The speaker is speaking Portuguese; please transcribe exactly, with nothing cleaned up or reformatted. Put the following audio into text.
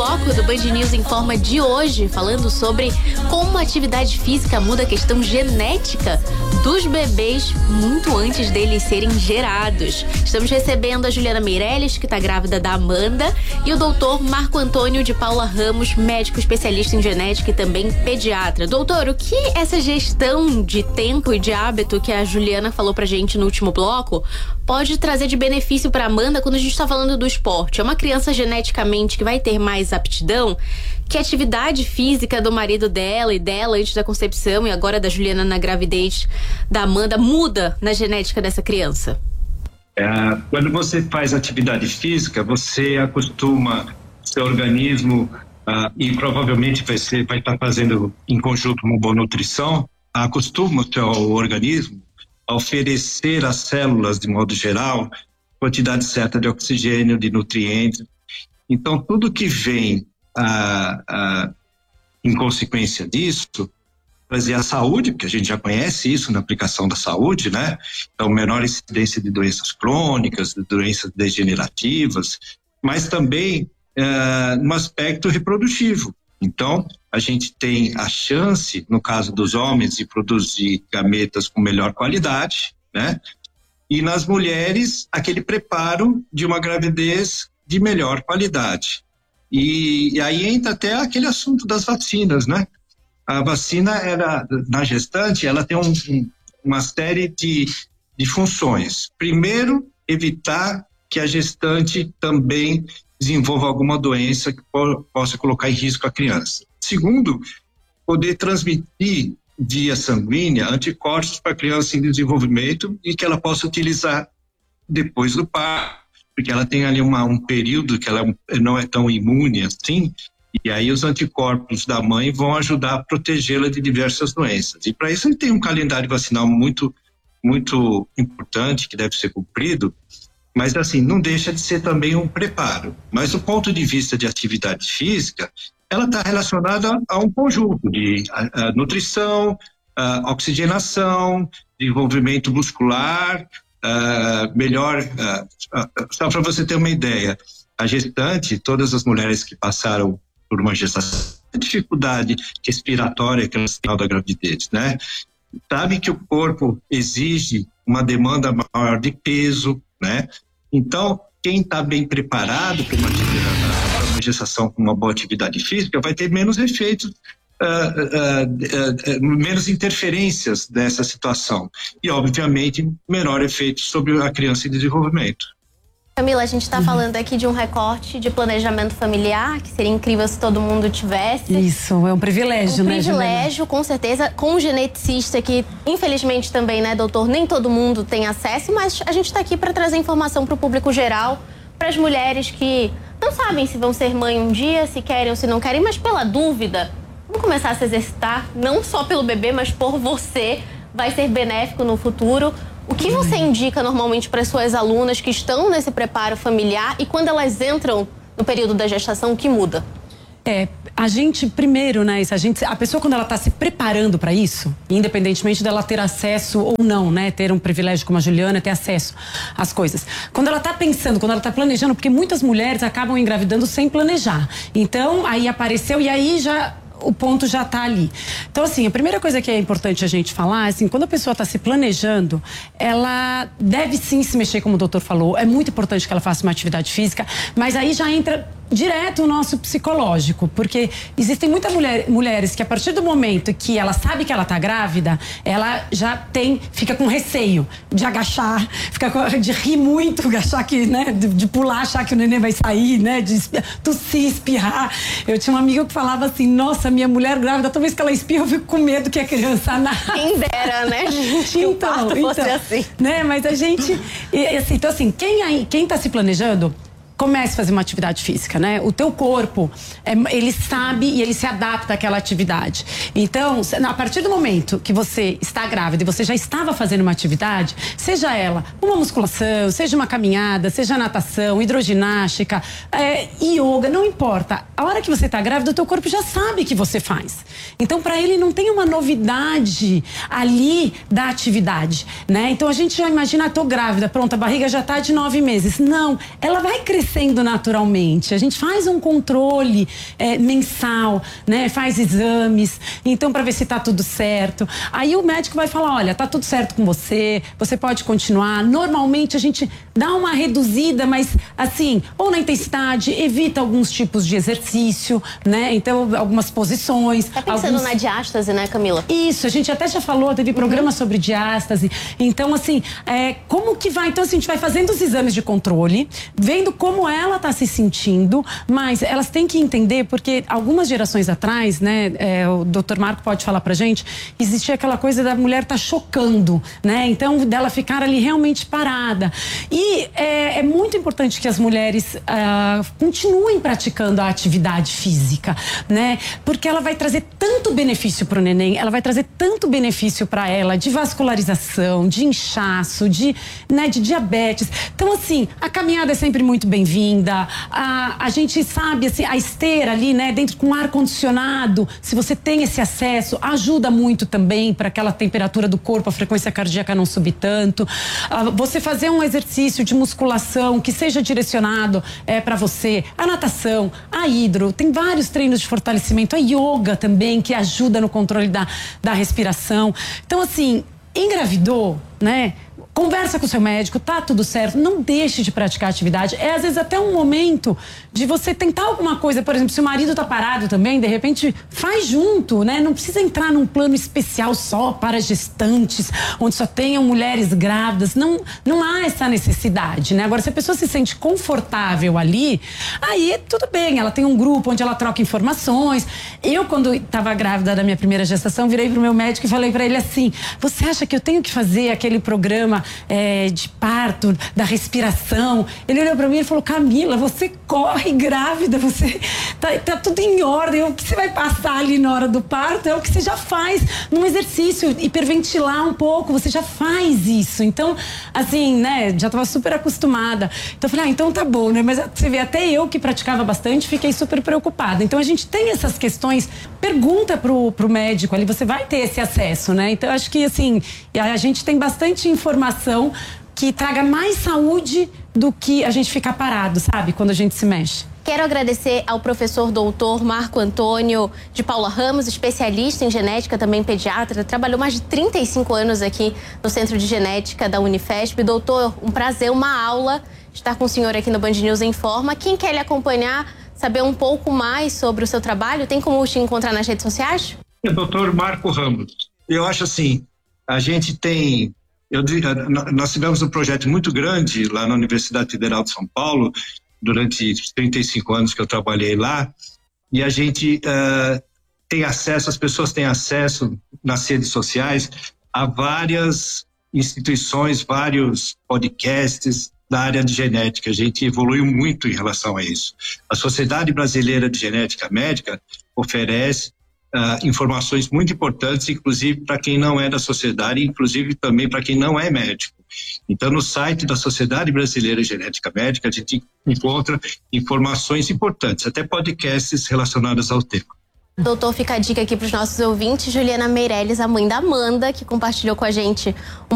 bloco do Band News Informa de hoje, falando sobre como a atividade física muda a questão genética dos bebês muito antes deles serem gerados. Estamos recebendo a Juliana Meirelles, que está grávida da Amanda, e o doutor Marco Antônio de Paula Ramos, médico especialista em genética e também pediatra. Doutor, o que essa gestão de tempo e de hábito que a Juliana falou pra gente no último bloco pode trazer de benefício para Amanda quando a gente está falando do esporte? É uma criança geneticamente que vai ter mais aptidão, que a atividade física do marido dela e dela antes da concepção e agora da Juliana na gravidez da Amanda muda na genética dessa criança? É, quando você faz atividade física, você acostuma seu organismo uh, e provavelmente vai ser, vai estar fazendo em conjunto uma boa nutrição, acostuma o seu organismo a oferecer às células, de modo geral, quantidade certa de oxigênio, de nutrientes. Então, tudo que vem ah, ah, em consequência disso, trazer a saúde, porque a gente já conhece isso na aplicação da saúde, né? Então, menor incidência de doenças crônicas, de doenças degenerativas, mas também ah, no aspecto reprodutivo. Então, a gente tem a chance, no caso dos homens, de produzir gametas com melhor qualidade, né? E nas mulheres, aquele preparo de uma gravidez de melhor qualidade. E, e aí entra até aquele assunto das vacinas, né? A vacina, era, na gestante, ela tem um, um, uma série de, de funções. Primeiro, evitar que a gestante também desenvolva alguma doença que po- possa colocar em risco a criança. Segundo, poder transmitir via sanguínea anticorpos para a criança em desenvolvimento e que ela possa utilizar depois do parto, porque ela tem ali uma, um período que ela não é tão imune assim, e aí os anticorpos da mãe vão ajudar a protegê-la de diversas doenças. E para isso tem um calendário vacinal muito, muito importante que deve ser cumprido, mas assim, não deixa de ser também um preparo. Mas do ponto de vista de atividade física, ela está relacionada a um conjunto de a, a nutrição, a oxigenação, desenvolvimento muscular, a, melhor... A, a, só para você ter uma ideia, a gestante, todas as mulheres que passaram por uma gestação, a dificuldade respiratória que elas têm ao da gravidez, né? Sabe que o corpo exige uma demanda maior de peso, né? Então, quem está bem preparado para uma, uma gestação com uma boa atividade física vai ter menos efeitos, uh, uh, uh, uh, menos interferências dessa situação e, obviamente, menor efeito sobre a criança em desenvolvimento. Camila, a gente está uhum. falando aqui de um recorte de planejamento familiar, que seria incrível se todo mundo tivesse. Isso, é um privilégio, um né, privilégio, Juliana? com certeza, com um geneticista que, infelizmente também, né, doutor, nem todo mundo tem acesso, mas a gente está aqui para trazer informação para o público geral, para as mulheres que não sabem se vão ser mãe um dia, se querem ou se não querem, mas pela dúvida, vamos começar a se exercitar, não só pelo bebê, mas por você, vai ser benéfico no futuro. O que você indica normalmente para as suas alunas que estão nesse preparo familiar e quando elas entram no período da gestação, o que muda? É, a gente, primeiro, né, a, gente, a pessoa quando ela está se preparando para isso, independentemente dela ter acesso ou não, né, ter um privilégio como a Juliana, ter acesso às coisas. Quando ela está pensando, quando ela está planejando, porque muitas mulheres acabam engravidando sem planejar. Então, aí apareceu e aí já... o ponto já está ali. Então, assim, a primeira coisa que é importante a gente falar, assim, quando a pessoa está se planejando, ela deve sim se mexer, como o doutor falou. É muito importante que ela faça uma atividade física, mas aí já entra direto o nosso psicológico, porque existem muitas mulher, mulheres que a partir do momento que ela sabe que ela está grávida, ela já tem, fica com receio de agachar, fica com, de rir muito, achar que, né, de, de pular, achar que o neném vai sair, né, de tossir, espirrar. Eu tinha uma amiga que falava assim, nossa, minha mulher grávida, toda vez que ela espirra, eu fico com medo que a criança nasça. Quem dera, né, gente, que então, o parto fosse então, assim. Né, mas a gente, e, assim, então assim, quem aí, quem tá se planejando, comece a fazer uma atividade física, né? O teu corpo, é, ele sabe e ele se adapta àquela atividade. Então, a partir do momento que você está grávida e você já estava fazendo uma atividade, seja ela uma musculação, seja uma caminhada, seja natação, hidroginástica, é, yoga, não importa. A hora que você está grávida, o teu corpo já sabe que você faz. Então, para ele não tem uma novidade ali da atividade, né? Então, a gente já imagina, ah, tô grávida, pronto, a barriga já tá de nove meses. Não, ela vai crescer acontecendo naturalmente. A gente faz um controle é, mensal, né? Faz exames, então para ver se tá tudo certo. Aí o médico vai falar, olha, tá tudo certo com você, você pode continuar. Normalmente a gente dá uma reduzida, mas assim, ou na intensidade, evita alguns tipos de exercício, né? Então, algumas posições. Tá pensando alguns... na diástase, né, Camila? Isso, a gente até já falou, teve programa uhum. sobre diástase. Então, assim, é, como que vai? Então, assim, a gente vai fazendo os exames de controle, vendo como ela tá se sentindo, mas elas têm que entender, porque algumas gerações atrás, né, é, o doutor Marco pode falar pra gente, existia aquela coisa da mulher tá chocando, né? Então, dela ficar ali realmente parada. E é, é muito importante que as mulheres ah, continuem praticando a atividade física, né? Porque ela vai trazer tanto benefício pro neném, ela vai trazer tanto benefício para ela de vascularização, de inchaço, de, né, de diabetes. Então, assim, a caminhada é sempre muito bem-vinda. A, a gente sabe, assim, a esteira ali, né, dentro com ar condicionado, se você tem esse acesso, ajuda muito também para aquela temperatura do corpo, a frequência cardíaca não subir tanto. Ah, você fazer um exercício de musculação que seja direcionado é, para você, a natação, a hidro, tem vários treinos de fortalecimento, a yoga também, que ajuda no controle da, da respiração. Então, assim, engravidou, né? Conversa com o seu médico, tá tudo certo, não deixe de praticar atividade. É às vezes até um momento de você tentar alguma coisa, por exemplo, se o marido tá parado também, de repente faz junto, né? Não precisa entrar num plano especial só para gestantes, onde só tenham mulheres grávidas, não, não há essa necessidade, né? Agora, se a pessoa se sente confortável ali, aí tudo bem, ela tem um grupo onde ela troca informações. Eu, quando estava grávida da minha primeira gestação, virei pro meu médico e falei para ele assim, você acha que eu tenho que fazer aquele programa É, de parto, da respiração? Ele olhou pra mim e falou, Camila, você corre grávida, você tá, tá tudo em ordem, o que você vai passar ali na hora do parto é o que você já faz num exercício, hiperventilar um pouco, você já faz isso. Então, assim, né, já tava super acostumada. Então eu falei, ah, então tá bom, né, mas você vê, até eu que praticava bastante, fiquei super preocupada. Então a gente tem essas questões, pergunta pro, pro médico ali, você vai ter esse acesso, né? Então acho que, assim, a gente tem bastante informação que traga mais saúde do que a gente ficar parado, sabe? Quando a gente se mexe. Quero agradecer ao professor doutor Marco Antônio de Paula Ramos, especialista em genética, também pediatra, trabalhou mais de trinta e cinco anos aqui no Centro de Genética da Unifesp. Doutor, um prazer, uma aula estar com o senhor aqui no Band News Informa. Quem quer lhe acompanhar, saber um pouco mais sobre o seu trabalho, tem como te encontrar nas redes sociais? É doutor Marco Ramos. Eu acho assim, a gente tem... Eu, nós tivemos um projeto muito grande lá na Universidade Federal de São Paulo, durante os trinta e cinco anos que eu trabalhei lá, e a gente uh, tem acesso, as pessoas têm acesso nas redes sociais a várias instituições, vários podcasts da área de genética. A gente evoluiu muito em relação a isso. A Sociedade Brasileira de Genética Médica oferece Uh, informações muito importantes, inclusive para quem não é da sociedade, inclusive também para quem não é médico. Então, no site da Sociedade Brasileira de Genética Médica, a gente encontra informações importantes, até podcasts relacionados ao tema. Doutor, fica a dica aqui para os nossos ouvintes, Juliana Meirelles, a mãe da Amanda, que compartilhou com a gente um